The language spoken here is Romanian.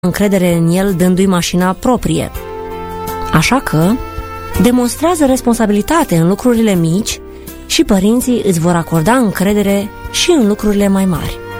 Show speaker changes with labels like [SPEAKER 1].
[SPEAKER 1] încredere în el dându-i mașina proprie. Așa că demonstrează responsabilitate în lucrurile mici și părinții îți vor acorda încredere și în lucrurile mai mari.